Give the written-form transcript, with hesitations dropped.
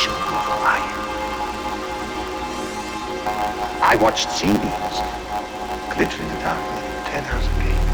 show you who I am. I watched sunbeams glitter in the dark within 10,000 feet.